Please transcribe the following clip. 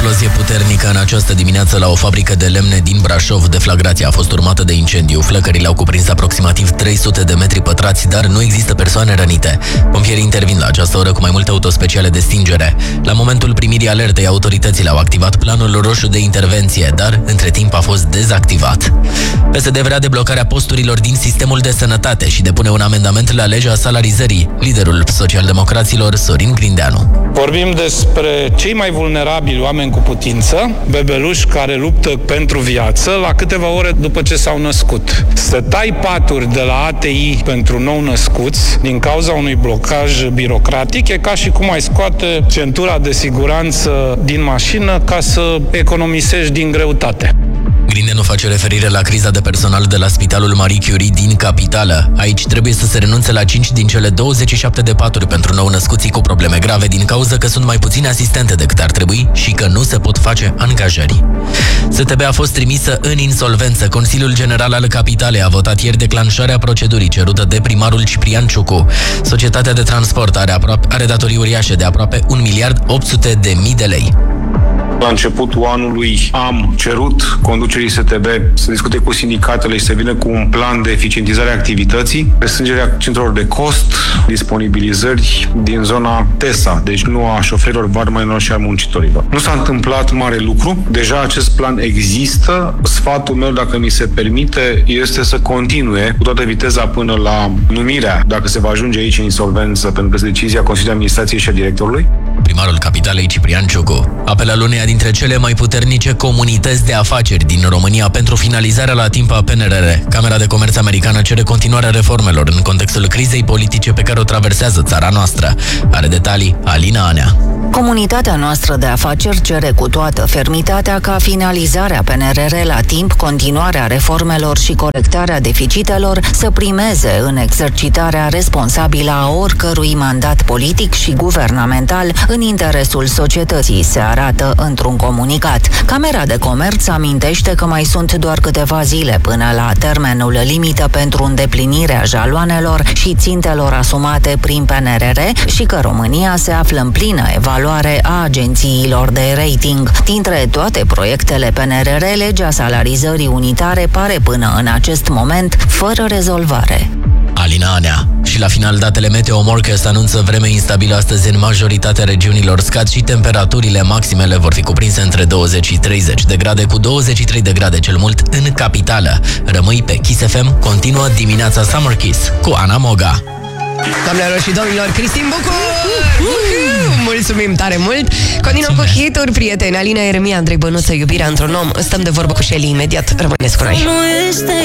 explozie puternică în această dimineață la o fabrică de lemne din Brașov. Deflagrația a fost urmată de incendiu. Flăcările au cuprins aproximativ 300 de metri pătrați, dar nu există persoane rănite. Pompierii intervin la această oră cu mai multe autospeciale de stingere. La momentul primirii alertei, autoritățile au activat planul roșu de intervenție, dar între timp a fost dezactivat. PSD vrea deblocarea posturilor din sistemul de sănătate și depune un amendament la legea salarizării. Liderul socialdemocraților, Sorin Grindeanu. Vorbim despre cei mai vulnerabili oameni cu putință, bebeluși care luptă pentru viață la câteva ore după ce s-au născut. Să tai paturi de la ATI pentru nou-născuți din cauza unui blocaj birocratic e ca și cum ai scoate centura de siguranță din mașină ca să economisești din greutate. Grindeanu face referire la criza de personal de la Spitalul Marie Curie din capitală. Aici trebuie să se renunțe la 5 din cele 27 de paturi pentru nou-născuții cu probleme grave din cauza că sunt mai puține asistente decât ar trebui și că nu se pot face angajări. STB a fost trimisă în insolvență. Consiliul General al Capitalei a votat ieri declanșarea procedurii cerută de primarul Ciprian Ciucu. Societatea de transport are datorii uriașe de aproape 1.800.000 de lei. La începutul anului am cerut conducerii STB să discute cu sindicatele și să vină cu un plan de eficientizare a activității, restrângerea centrelor de cost, disponibilizări din zona TESA, deci nu a șoferilor, barmanilor și a muncitorilor. Nu s-a întâmplat mare lucru, deja acest plan există. Sfatul meu, dacă mi se permite, este să continue cu toată viteza până la numirea, dacă se va ajunge aici în insolvență, pentru că este decizia Consiliului de Administrație și a directorului. Primarul Capitalei, Ciprian Ciucu, apelă uneia dintre cele mai puternice comunități de afaceri din România pentru finalizarea la timp a PNRR. Camera de Comerț americană cere continuarea reformelor în contextul crizei politice pe care o traversează țara noastră. Are detalii Alina Anea. Comunitatea noastră de afaceri cere cu toată fermitatea ca finalizarea PNRR la timp, continuarea reformelor și corectarea deficitelor să primeze în exercitarea responsabilă a oricărui mandat politic și guvernamental în interesul societății, se arată într-un comunicat. Camera de Comerț amintește că mai sunt doar câteva zile până la termenul limită pentru îndeplinirea jaloanelor și țintelor asumate prin PNRR și că România se află în plină evaluare a agențiilor de rating. Dintre toate proiectele PNRR, legea salarizării unitare pare până în acest moment fără rezolvare. Alina Anea. Și la final, datele Meteo Morcast anunță vreme instabilă astăzi în majoritatea regiunilor. Scad și temperaturile maximele vor fi cuprinse între 20 și 30 de grade, cu 23 de grade cel mult în capitală. Rămâi pe Kiss FM, continuă dimineața Summer Kiss cu Ana Moga. Doamnelor și domnilor, Cristin Bucur! Mulțumim tare mult! Continuăm cu hituri, prieteni. Alina Eremia, Andrei Bănuță, Iubirea într-un om. Stăm de vorbă cu Shelly imediat. Rămâneți cu noi!